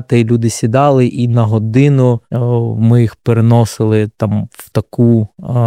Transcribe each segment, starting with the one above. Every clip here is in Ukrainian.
грати, люди сідали, і на годину ми їх переносили там в таку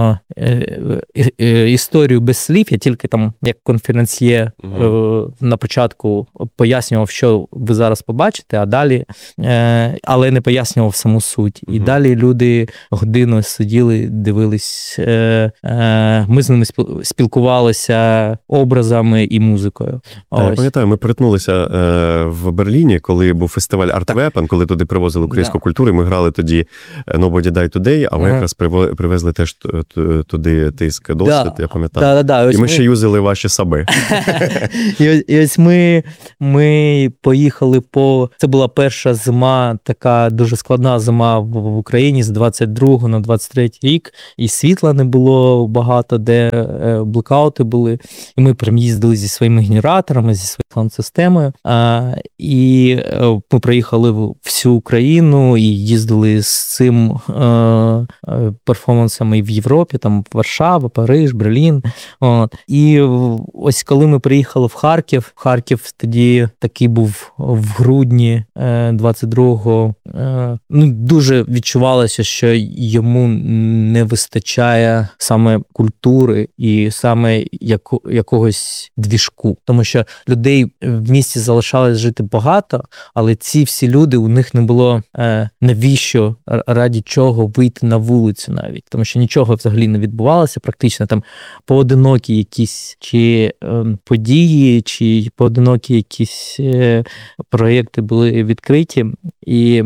історію без слів. Я тільки там як конференціє на початку пояснював, що ви зараз побачите, а далі, але не пояснював саму суть. І далі люди годину сиділи, дивились, ми з ними спілкувалися образами і музикою. Я пам'ятаю, ми перетнулися в Берліні, коли був фестиваль Art Weapon, коли туди привозили українську культуру, і ми грали тоді Nobody Die Today, а ви якраз привезли теж туди тиск досвід, я пам'ятаю. І ми ще юзали ваші саби. І ось ми поїхали це була перша зима, така дуже складна зима в Україні з 22 на 23 рік, і світла не було багато, де блекаути були, і ми прям їздили зі своїми генераторами, зі своєю саунд-системою, і ми проїхали всю Україну і їздили з цим перформансами в Європі, там Варшава, Париж, Берлін. І ось коли ми приїхали в Харків тоді такий був в грудні 22-го, дуже відчувалося, що йому не вистачає саме культури і саме якогось двіжку. Тому що людей в місті залишалось жити багато, але ці всі люди, у них не було навіщо, раді чого вийти на вулицю навіть. Тому що нічого взагалі не відбувалося, практично там поодинокі якісь чи події, чи поодинокі якісь проєкти були відкриті. І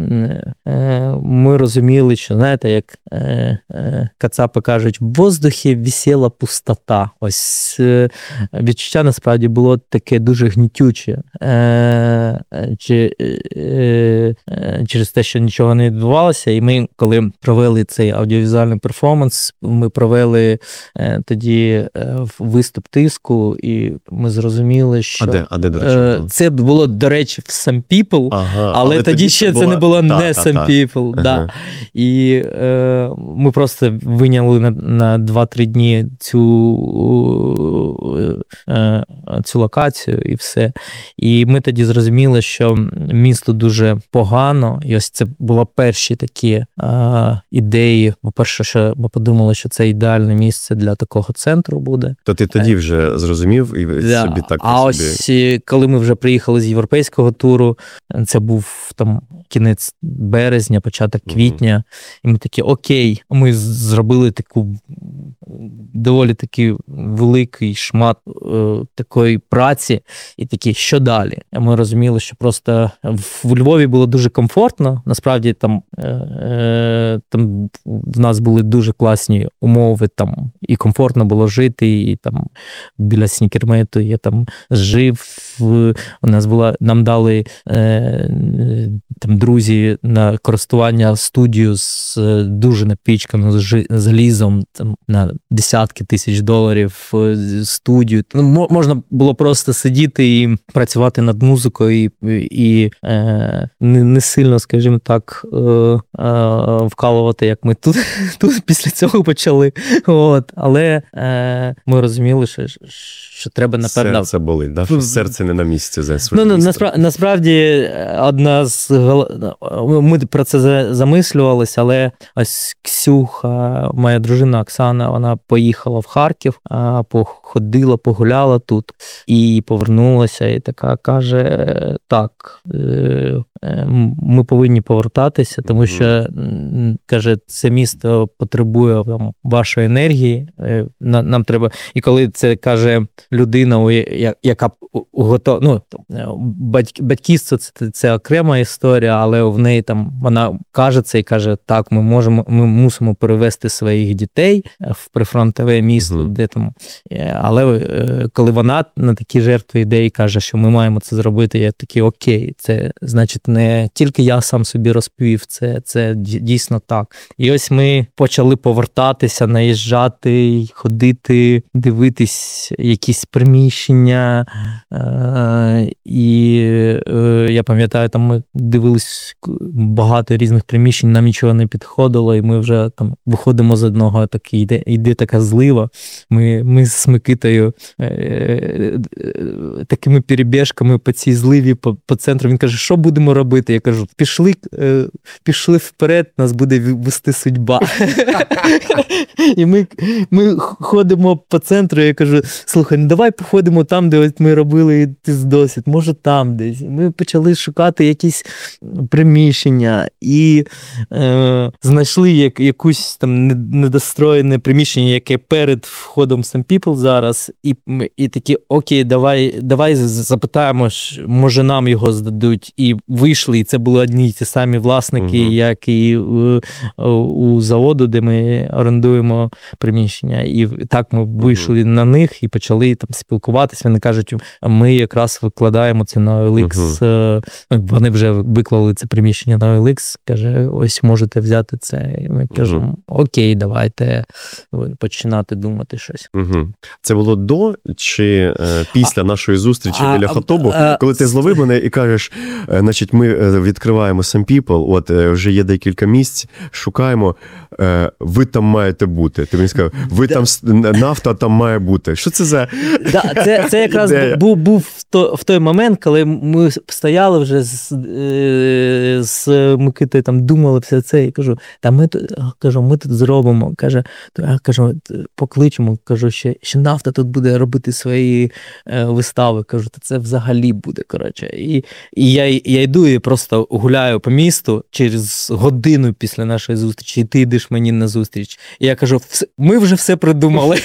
ми розуміли, що, знаєте, як кацапи кажуть, в воздухі висіла пустота. Ось відчуття насправді було таке дуже гнітюче. Через те, що нічого не відбувалося. І ми, коли провели цей аудіовізуальний перформанс, ми провели тоді виступ тиску, і ми зрозуміли, що... А де, до речі? Це було, до речі, в Some People, але тоді ще це не було не Some People. Да. І ми просто виняли на 2-3 дні цю локацію і все. І ми тоді зрозуміли, що місто дуже погано, і ось це були перші такі ідеї. По-перше, що ми подумали, що це ідеальне місце для такого центру буде. То ти тоді вже зрозумів і собі так... Ось, коли ми вже приїхали з європейського туру, це був там кінець березня, початок квітня, і ми такі, окей, ми зробили таку доволі такий великий шмат такої праці, і такі, що далі? Ми розуміли, що просто в Львові було дуже комфортно, насправді там в нас були дуже класні умови, там і комфортно було жити, і там біля снікермету я там жив, у нас нам дали там друзі на користування студію з дуже напічканою залізом, там на десятки тисяч доларів студію. Можна було просто сидіти і працювати над музикою і не сильно, скажімо так, вкалувати, як ми тут після цього почали. Але ми розуміли, що треба, напевно... Серце болить, да? Що серце не на місці за своє місто. Насправді, ми про це замислювалися, але ось Ксюха, моя дружина Оксана, вона поїхала в Харків, походила, погуляла тут і повернулася, і така каже, так, ми повинні повертатися, тому що, каже, це місто потребує вашої енергії, нам треба, і коли це каже людина, яка готова, батьківство це окрема історія, але в неї там, вона каже це і каже, так, ми мусимо перевести своїх дітей в прифронтове місто, де там, але коли вона на такі жертви йде і каже, що ми маємо це зробити, я такий, окей, це значить не тільки я сам собі розповів, це дійсно так. І ось ми почали повертатися, наїжджати музей, ходити, дивитись якісь приміщення. І я пам'ятаю, там ми дивились багато різних приміщень, нам нічого не підходило, і ми вже там виходимо з одного, так йде така злива. Ми з Микитою такими перебіжками по цій зливі, по центру. Він каже, що будемо робити? Я кажу, пішли вперед, нас буде вести судьба. І ми ходимо по центру, я кажу, слухай, ну давай походимо там, де ми робили досвід, може там десь. Ми почали шукати якісь приміщення і знайшли якусь там недостроєне приміщення, яке перед входом Some People зараз, і такі, окей, давай запитаємо, може нам його здадуть. І вийшли, і це були одні й ті самі власники, як і у заводу, де ми орендуємо приміщення. І так ми вийшли на них і почали там спілкуватися. Вони кажуть, ми якраз викладаємо це на OLX. Вони вже виклали це приміщення на OLX. Каже, ось можете взяти це. І ми кажемо, окей, давайте починати думати щось. Це було до чи після нашої зустрічі біля Хатобу, коли ти зловив мене і кажеш, значить, ми відкриваємо Some People, от вже є декілька місць, шукаємо, ви там маєте бути. Ти мені сказав, ви там, нафта там має бути. Що це за це якраз був в той момент, коли ми стояли вже з Микитою, там думали все це, і кажу, ми тут зробимо. Кажу, покличемо, кажу, ще нафта тут буде робити свої вистави. Кажу, це взагалі буде, коротше. І я йду і просто гуляю по місту через годину після нашої зустрічі, і ти йдеш мені на зустріч. І я кажу, ми вже все придумали.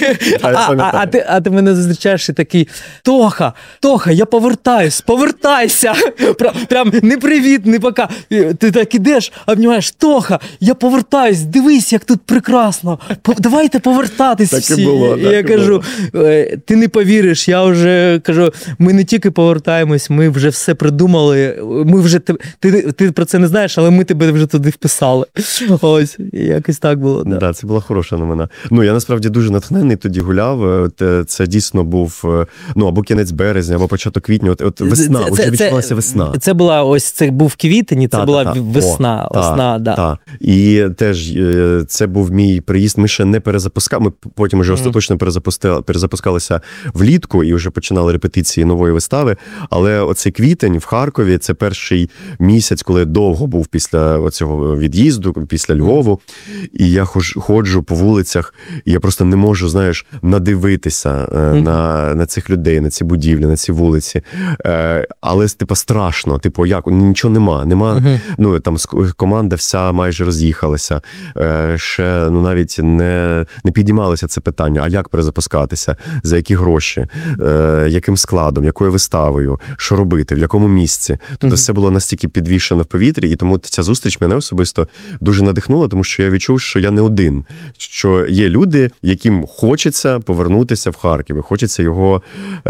А ти мене зустрічаєш і такий, Тоха, я повертайся. Прям не привіт, не пока. Ти так ідеш, обнімаєш, Тоха, я повертаюсь, дивись, як тут прекрасно. Давайте повертатись всі. Так і було. І я кажу, ти не повіриш, я вже кажу, ми не тільки повертаємось, ми вже все придумали, ми вже ти про це не знаєш, але ми тебе вже туди вписали. Ось, якось так було. Да, це була хороша новина. Ну, я насправді дуже натхнений тоді гуляв. Це дійсно був, або кінець березня, або початок квітня. От весна, вже відчувалася весна. Це був квітень, це була весна. І теж це був мій приїзд. Ми ще не перезапускали, ми потім вже остаточно перезапускалися влітку і вже починали репетиції нової вистави. Але оцей квітень в Харкові, це перший місяць, коли я довго був після оцього від'їзду, після Львову. І я ходжу по вулицях, і я просто не можу, знаєш, надивитися на цих людей, на ці будівлі, на ці вулиці. Але, страшно. Як? Нічого нема. Там команда вся майже роз'їхалася. Ще, навіть не підіймалося це питання. А як перезапускатися? За які гроші? Яким складом? Якою виставою? Що робити? В якому місці? Тобто все було настільки підвішено в повітрі, і тому ця зустріч мене особисто дуже надихнула, тому що я відчув, що я не один. Що є люди, яким хочеться повернутися в Харків, і хочеться його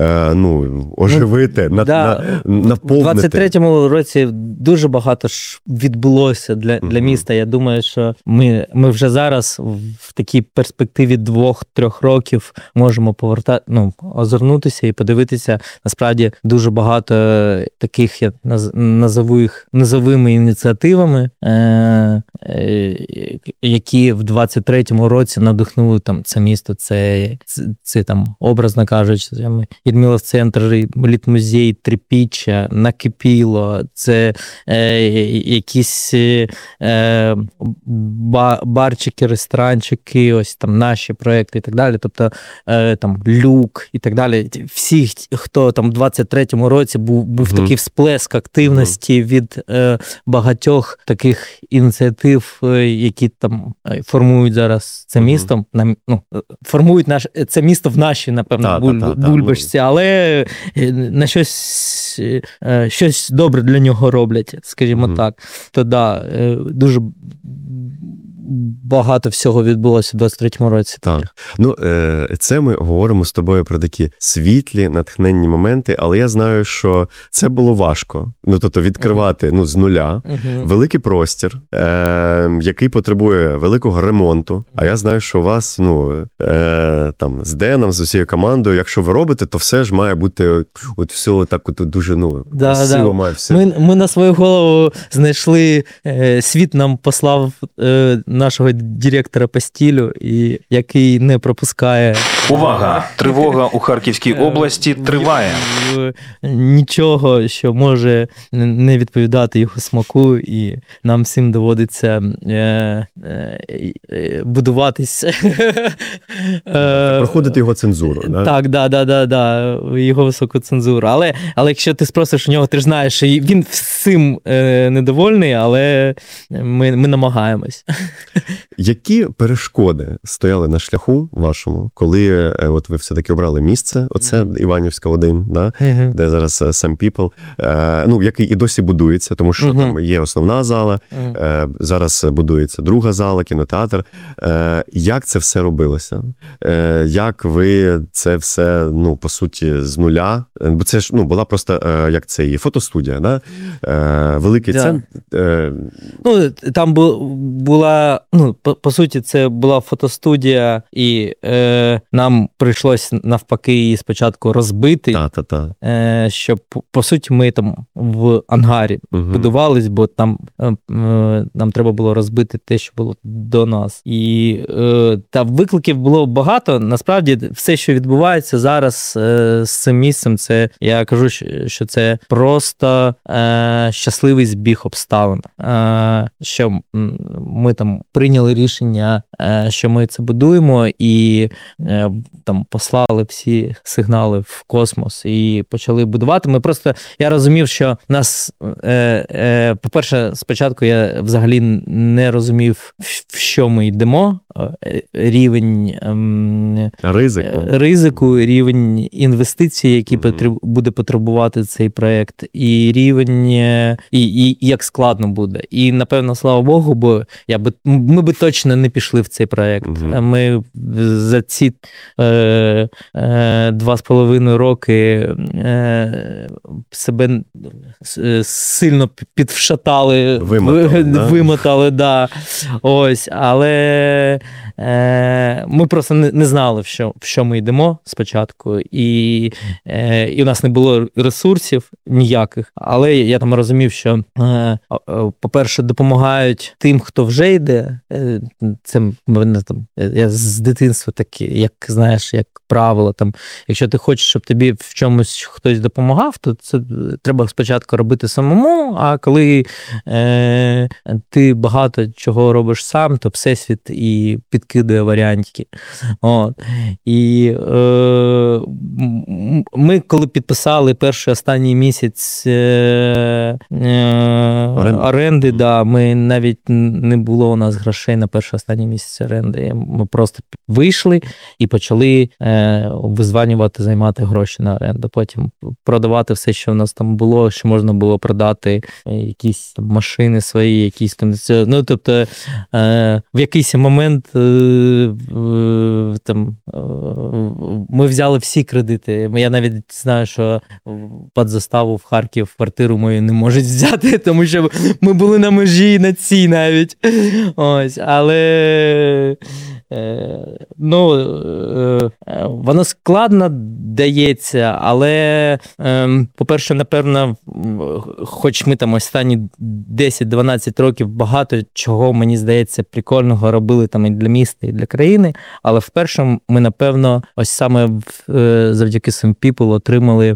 оживити, наповнити. У 23-му році дуже багато ж відбулося для міста. Я думаю, що ми вже зараз в такій перспективі 2-3 років можемо озирнутися і подивитися. Насправді дуже багато таких, я назову їх низовими ініціативами, які в 23-му році надихнули там це місто. Це там, образно кажучи, Єдмілов центр, Літмузей, Трипіччя, Накипіло, це якісь барчики, ресторанчики, ось там наші проекти і так далі, тобто там Люк і так далі. Всі, хто там в 23-му році був такий всплеск активності від багатьох таких ініціатив, які там формують зараз це місто, формують це місто в нашій, напевно, бульбашці, але на щось добре для нього роблять, скажімо так. То дуже багато всього відбулося в 23-му році. Так. Ну, це ми говоримо з тобою про такі світлі, натхненні моменти, але я знаю, що це було важко. Ну, тобто відкривати з нуля великий простір, який потребує великого ремонту. А я знаю, що у вас, там, з Деном, з усією командою, якщо ви робите, то все ж має бути от все так от дуже, красиво має все. Ми на свою голову знайшли, світ нам послав нашого директора по стилю, який не пропускає. Увага! Тривога у Харківській області триває. Нічого, що може не відповідати його смаку, і нам всім доводиться будуватись. Проходити його цензуру. Да? Так, да, його високу цензуру. Але якщо ти спросиш у нього, ти ж знаєш, що він всім недовольний, але ми намагаємось. Які перешкоди стояли на шляху вашому, коли от ви все-таки обрали місце, оце Іванівська 1, да? Де зараз Some People, який і досі будується, тому що там є основна зала, зараз будується друга зала, кінотеатр. Як це все робилося? Як ви це все, по суті, з нуля? Бо це ж, була просто, як це і фотостудія, да? Великий центр. Там була, по суті, це була фотостудія, і нам прийшлось навпаки її спочатку розбити, щоб, по суті, ми там в ангарі будувались, бо там нам треба було розбити те, що було до нас. І викликів було багато. Насправді, все, що відбувається зараз з цим місцем, це, я кажу, що це просто щасливий збіг обставин. Що ми там прийняли рішення, що ми це будуємо, і там послали всі сигнали в космос і почали будувати. Я розумів, що нас, по-перше, спочатку я взагалі не розумів, в що ми йдемо, рівень ризику, рівень інвестицій, які буде потребувати цей проєкт, і рівень, і як складно буде. І, напевно, слава Богу, бо ми би точно не пішли в цей проєкт. Ми за ці 2,5 роки себе сильно підвшатали, вимотали, да. Ось, але ми просто не знали, в що ми йдемо спочатку, і у нас не було ресурсів ніяких, але я там розумів, що, по-перше, допомагають тим, хто вже йде. Це я з дитинства такий, як знаєш, як правило, там, якщо ти хочеш, щоб тобі в чомусь хтось допомагав, то це треба спочатку робити самому, а коли ти багато чого робиш сам, то всесвіт і підкидує варіантики. І ми, коли підписали перший останній місяць оренди, ми навіть не було у нас грошей на перший останній місяць оренди. Ми просто вийшли і почали визванювати, займати гроші на оренду. Потім продавати все, що в нас там було, що можна було продати, якісь там машини свої, якісь там... тобто, в якийсь момент там ми взяли всі кредити. Я навіть знаю, що під заставу в Харків квартиру мою не можуть взяти, тому що ми були на межі на цій навіть. Ось, але воно складно дається, але, по-перше, напевно, хоч ми там останні 10-12 років багато чого, мені здається, прикольного робили там і для міста, і для країни, але вперше ми, напевно, ось саме завдяки Some People отримали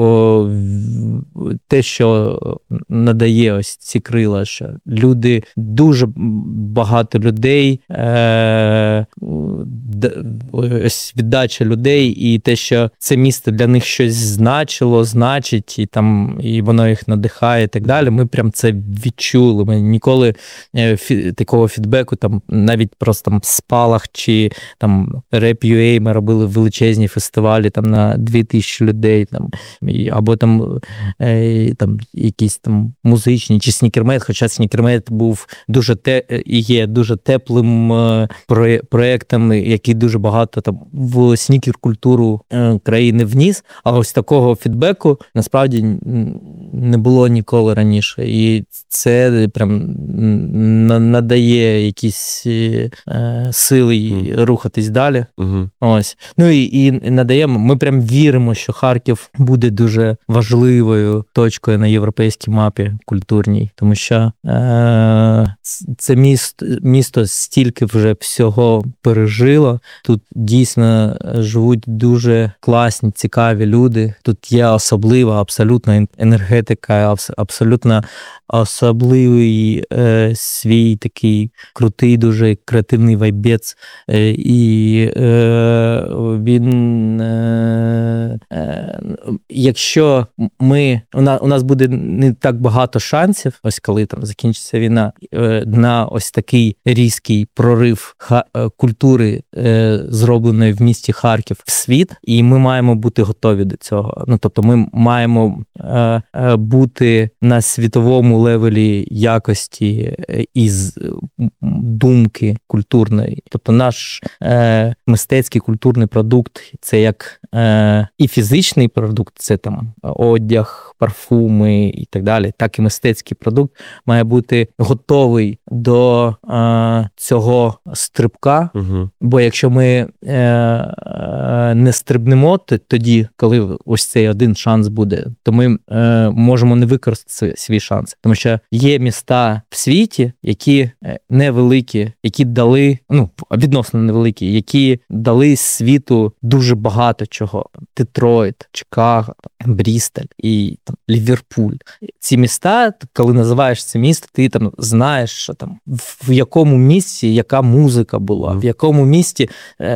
те, що надає ось ці крила, що люди, дуже багато людей, ось віддача людей і те, що це місто для них щось значило, значить, і воно їх надихає і так далі. Ми прям це відчули. Ми ніколи такого фідбеку там навіть просто там з Спалах чи там Rap.ua ми робили величезні фестивалі там на 2000 людей, там, або там якісь там музичні, чи снікермед, хоча снікермед був дуже і є дуже теплим проєктом, який дуже багато там в снікер-культуру країни вніс, а ось такого фідбеку насправді не було ніколи раніше. І це прям надає якісь сили рухатись далі. Ось. Ну і надає, ми прям віримо, що Харків буде дуже важливою точкою на європейській мапі культурній, тому що це місто стільки вже всього пережило. Тут дійсно живуть дуже класні, цікаві люди. Тут є особлива абсолютна енергетика, абсолютно особливий свій такий крутий, дуже креативний вайбець. І він, якщо у нас буде не так багато шансів, ось коли там закінчиться війна, на ось такий різкий прорив культури, зробленої в місті Харків в світ, і ми маємо бути готові до цього. Ну, тобто ми маємо бути на світовому левелі якості із думки культурної. Тобто наш мистецький культурний продукт – це як і фізичний продукт, це там одяг, парфуми і так далі, так і мистецький продукт має бути готовий до цього стрибка, бо якщо ми не стрибнемо тоді, коли ось цей один шанс буде, то ми можемо не використати свій шанс. Тому що є міста в світі, які невеликі, які дали, відносно невеликі, які дали світу дуже багато чого. Детройт, Чикаго, Брістоль і Ліверпуль. Ці міста, коли називаєш це місто, ти там знаєш, що там в якому місці яка музика була, в якому місті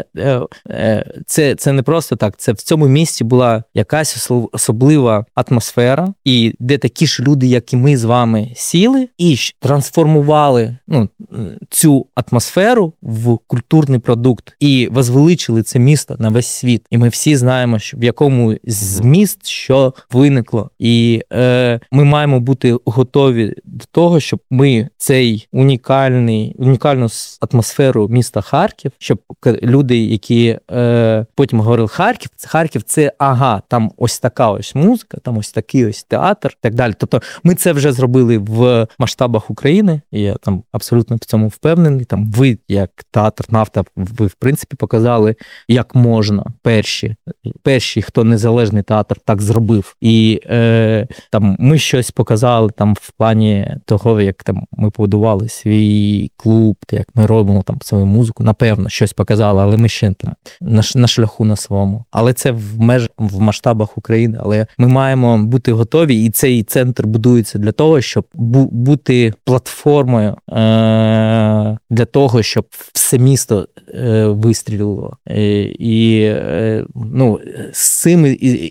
це не просто так, це в цьому місці була якась особлива атмосфера, і де такі ж люди, як і ми з вами, сіли і трансформували цю атмосферу в культурний продукт і возвеличили це місто на весь світ. І ми всі знаємо, що в якому з міст що виникло. І ми маємо бути готові до того, щоб ми цей унікальну атмосферу міста Харків, щоб люди, які потім говорили Харків це там ось така ось музика, там ось такий ось театр, і так далі. Тобто ми це вже зробили в масштабах України, і я там абсолютно в цьому впевнений. Там ви, як театр «Нафта», ви в принципі показали, як можна. Перші, хто незалежний театр так зробив. І там ми щось показали там в плані того, як там ми побудували свій клуб, як ми робимо там свою музику. Напевно, щось показали, але ми ще там на шляху на своєму. Але це в масштабах України. Але ми маємо бути готові, і цей центр будується для того, щоб бути платформою для того, щоб все місто вистрілило. І з цим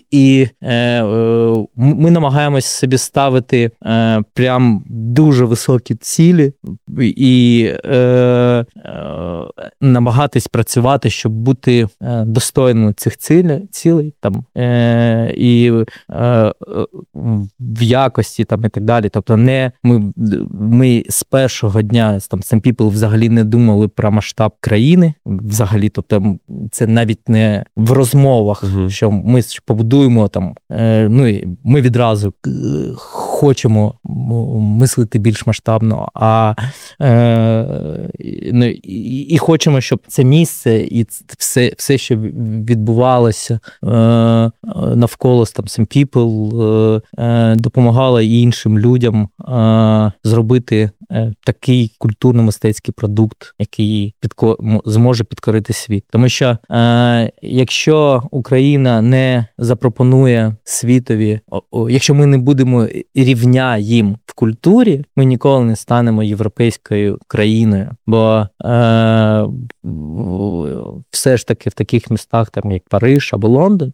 ми намагаємось собі ставити прям дуже високі цілі і намагатись працювати, щоб бути достойним цих цілей там, і в якості там, і так далі. Тобто ми з першого дня там Some People взагалі не думали про масштаб країни взагалі. Тобто це навіть не в розмовах, що ми побудуємо там, ми відразу хочемо мислити більш масштабно, і хочемо, щоб це місце і все, що відбувалося навколо там Some People, допомагало і іншим людям зробити такий культурно-мистецький продукт, який зможе підкорити світ. Тому що якщо Україна не запропонує світові, якщо ми не будемо рівня їм в культурі, ми ніколи не станемо європейською країною. Бо все ж таки в таких містах, там як Париж або Лондон,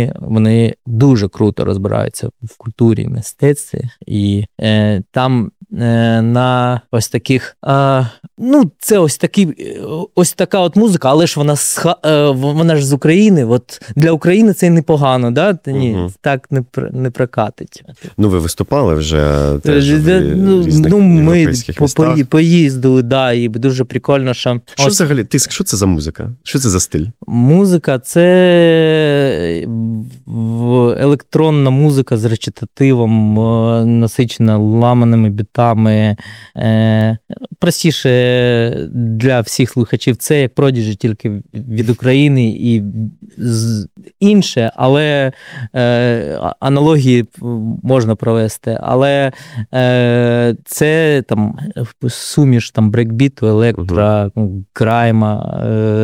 вони дуже круто розбираються в культурі і мистецтві. І там на ось таких, ну, це ось така от музика, але ж вона ж з України, от для України це непогано, да? Ні, так не прокатить. Ну, ви виступали вже теж в різних ми європейських містах. поїздили, да, і дуже прикольно, що... Що взагалі, що це за музика? Що це за стиль? Музика – це електронна музика з речитативом, насичена ламаними бітами. Простіше для всіх слухачів це як Prodigy, тільки від України і інше, але аналогії можна провести. Але це там суміш там брейкбіту, електро, крайма,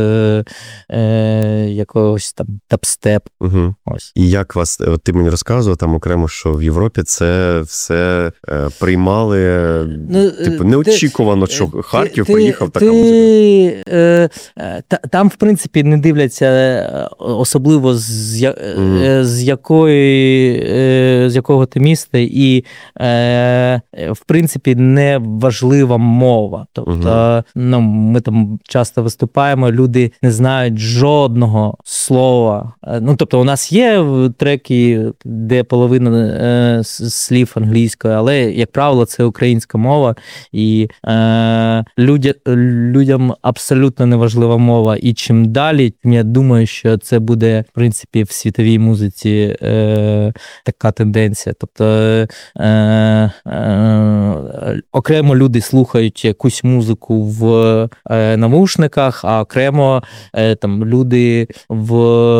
якогось там тапстеп. Ось. І як вас, от ти мені розказував там окремо, що в Європі це все приймали, типу, неочікувано, що Харків приїхав така музика. Там, в принципі, не дивляться особливо з якого ти міста, і в принципі не важлива мова. Тобто, ну, ми там часто виступаємо, люди не знають жодного слова. Ну, тобто, у нас є треки, де половина слів англійською, але, як правило, це українська мова, і людям абсолютно не важлива мова. І чим далі, тим я думаю, що це буде, в принципі, в світовій музиці така тенденція. Тобто, окремо люди слухають якусь музику в навушниках, а окремо там люди в